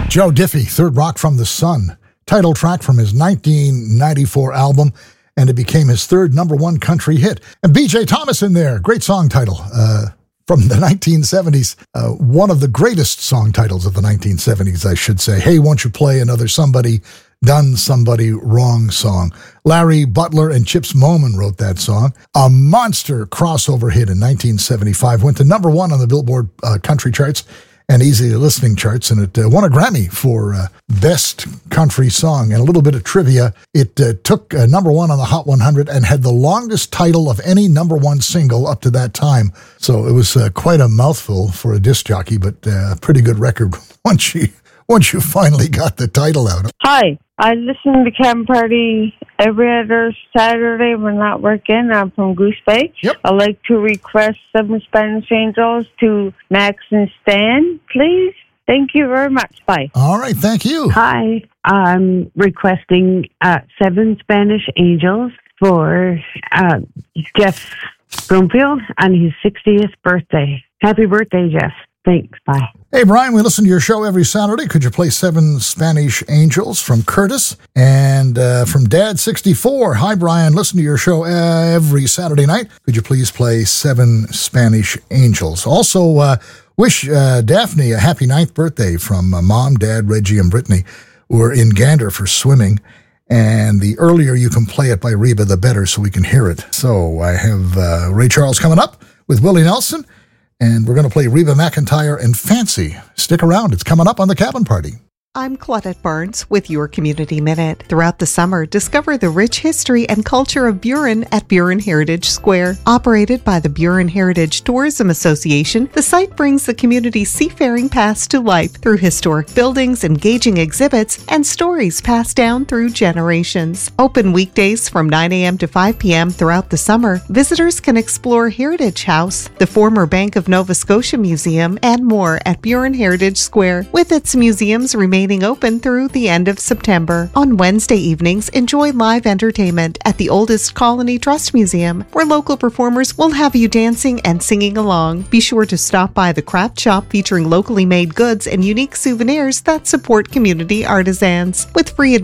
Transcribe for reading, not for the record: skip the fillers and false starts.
Joe Diffie, Third Rock from the Sun, title track from his 1994 album, and it became his third number one country hit. And B.J. Thomas in there, great song title from the 1970s. One of the greatest song titles of the 1970s, I should say. Hey, won't you play another Somebody Done Somebody Wrong song. Larry Butler and Chips Moman wrote that song. A monster crossover hit in 1975. Went to number one on the Billboard country charts and easy listening charts, and it won a Grammy for Best Country Song. And a little bit of trivia, it took number one on the Hot 100 and had the longest title of any number one single up to that time. So it was quite a mouthful for a disc jockey, but a pretty good record once you finally got the title out. Hi, I listen to Cabin Party every other Saturday when not working. I'm from Goose Bay. Yep. I'd like to request Seven Spanish Angels to Max and Stan, please. Thank you very much. Bye. All right, thank you. Hi, I'm requesting Seven Spanish Angels for Jeff Broomfield on his 60th birthday. Happy birthday, Jeff. Thanks. Bye. Hey, Brian, we listen to your show every Saturday. Could you play Seven Spanish Angels from Curtis? And from Dad 64. Hi, Brian. Listen to your show every Saturday night. Could you please play Seven Spanish Angels? Also, wish Daphne a happy 9th birthday from Mom, Dad, Reggie, and Brittany, who are in Gander for swimming. And the earlier you can play it by Reba, the better, so we can hear it. So I have Ray Charles coming up with Willie Nelson. And we're going to play Reba McEntire and Fancy. Stick around. It's coming up on the Cabin Party. I'm Claudette Barnes with your Community Minute. Throughout the summer, discover the rich history and culture of Burin at Burin Heritage Square. Operated by the Burin Heritage Tourism Association, the site brings the community's seafaring past to life through historic buildings, engaging exhibits, and stories passed down through generations. Open weekdays from 9 a.m. to 5 p.m. throughout the summer, visitors can explore Heritage House, the former Bank of Nova Scotia Museum, and more at Burin Heritage Square, with its museums remaining open through the end of September. On Wednesday evenings, enjoy live entertainment at the Oldest Colony Trust Museum, where local performers will have you dancing and singing along. Be sure to stop by the craft shop featuring locally made goods and unique souvenirs that support community artisans. With free